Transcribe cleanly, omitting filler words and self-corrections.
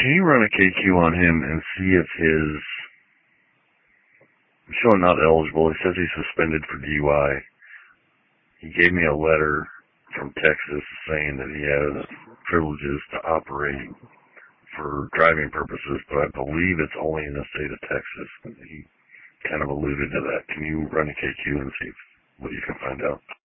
Can you run a KQ on him and see if I'm showing not eligible. He says he's suspended for DUI. He gave me a letter from Texas saying that he has privileges to operate for driving purposes, but I believe it's only in the state of Texas. He kind of alluded to that. Can you run a KQ and see what you can find out?